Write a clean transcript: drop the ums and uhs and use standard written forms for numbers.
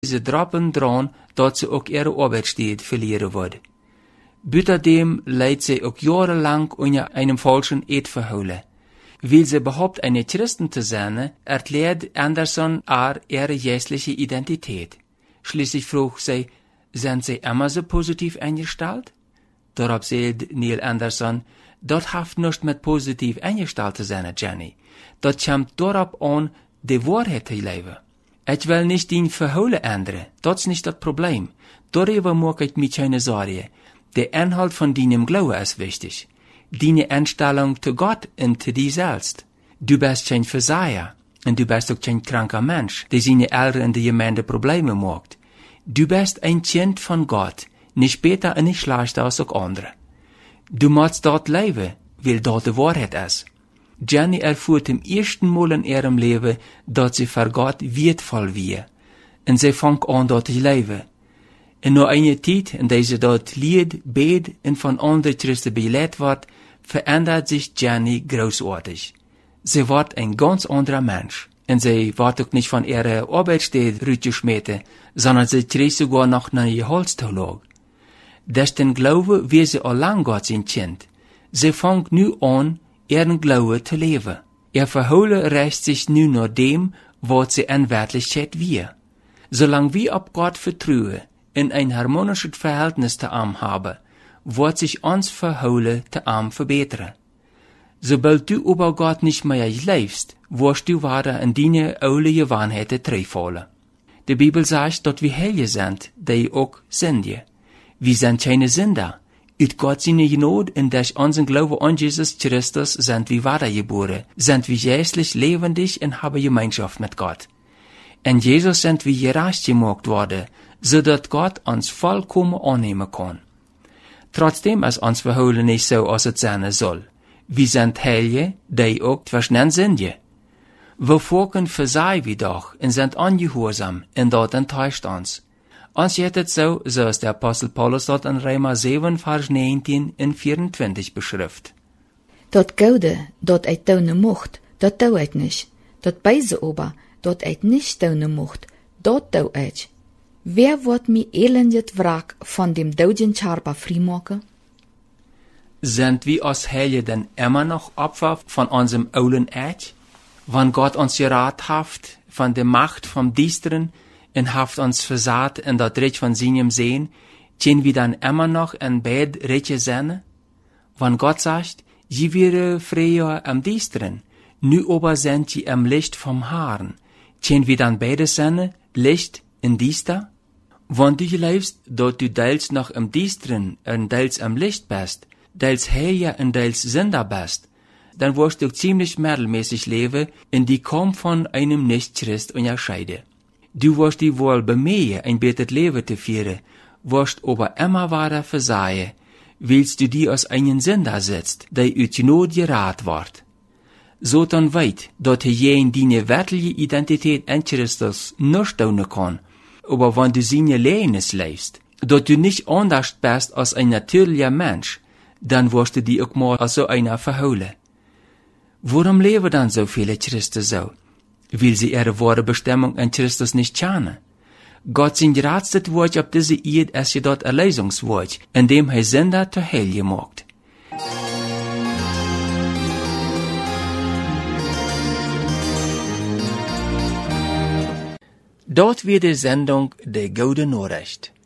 ze droppen dran, dat ze ook ihre Arbeitsstelle verlieren wird. Buitendem leidt ze ook jahrelang unter einem falschen Eidverheulen. Weil sie behauptet, eine Christin zu sein, erklärt Anderson ihre geistliche Identität. Schließlich fragt sie, sind sie immer so positiv eingestellt? Darauf sagt Neil Anderson, das hat nichts mit positiv eingestellt zu sein, Jenny. Das kommt darauf an, die Wahrheit zu leben. Ich will nicht den Verheulen ändern, das ist nicht das Problem. Darüber mache ich mir keine Sorge. Der Inhalt von deinem Glauben ist wichtig. Deine Einstellung zu Gott und zu dir selbst. Du bist kein Versager und du bist auch kein kranker Mensch, der seine Eltern in der Gemeinde Probleme macht. Du bist ein Kind von Gott, nicht besser und nicht schlechter als auch andere. Du musst dort leben, weil dort die Wahrheit ist. Jenny erfuhr im ersten Mal in ihrem Leben, dass sie für Gott wertvoll war. Und sie fang an dort zu leben. Und nach einer Zeit, in der sie dort lied, bet und von anderen Christen belehrt wird, verändert sich Jenny großartig. Sie wird ein ganz anderer Mensch. Und sie wird auch nicht von ihrer Arbeitsstelle rübergeschmissen, sondern sie kriegt sogar noch eine Gehaltszulage. Durch den Glaube wird sie allein Gott sein Kind. Sie fängt nu an, ihren Glaube zu leben. Ihr Verheulen rächt sich nu nach dem, was sie in Wirklichkeit wir. Solange wir auf Gott vertrauen, in ein harmonisches Verhältnis zu ihm haben, wird sich uns Verheulen zu ihm verbessern. Sobald du über Gott nicht mehr lebst, wirst du weiter in deine alte Gewohnheiten zurückfallen. Die Bibel sagt, dass wir Heilige sind, die auch Sünde. Wir sind keine Sünder. Uit Gott seine Gnade und durch unseren Glauben an Jesus Christus sind wir wiedergeboren, sind wir geistlich lebendig und haben Gemeinschaft mit Gott. In Jesus sind wir gerecht gemacht worden, so dass Gott uns vollkommen annehmen kann. Trotzdem ist uns Verheulen nicht so, als es sein soll. Wir sind Heilige, die auch verschnellen sind. Wir folgen versei wir doch und sind ungehorsam, und dort enttäuscht uns. Uns geht es so, so ist der Apostel Paulus dort in Römer 7, Vers 19 und 24 beschrift. Dat Goude, dat eit tonen mocht, dat tau eit nicht. Dat Beise ober, dat eit nicht tonen mocht, dat tau eit. Wer wird mir elendet Wrack von dem douden Charpa freimachen? Sind wir als Heilige denn immer noch Opfer von unserem alten Eid? Wann Gott uns gerat haft von der Macht vom Düsteren und haft uns versagt in das Recht von seinem Sehen, können wir dann immer noch in beid Rechte sein? Wann Gott sagt, sie wäre früher am Düsteren, nu aber sind sie am Licht vom Haaren, können wir dann beide sein, Licht und Düster? Wann du lebst, dort du teils noch am Düsteren und teils am Licht bist, teils Heilige und teils Sünder bist, dann wirst du ziemlich mittelmäßig leben und die kaum von einem Nicht-Christ unterscheiden. Du wirst die wohl bemühen, ein betes Leben zu führen, wirst aber immer weiter versagen, willst du die aus einem Sünder setzt, der uit Not gerat wird. So dann weit, dass jen deine wirkliche Identität in Christus nicht tun kann, aber wenn du seine Lehnes lebst, dass du nicht anders bist als ein natürlicher Mensch, dann wirst du die auch mal als so einer verheulen. Warum leben dann so viele Christen so? Weil sie ihre wahre Bestimmung in Christus nicht kennen. Gott sein geratstes Wort auf diese Erde ist jedoch ein Erlösungswort, in dem Sünder zur Heilige macht. Dort wird die Sendung Der Gute Nachricht.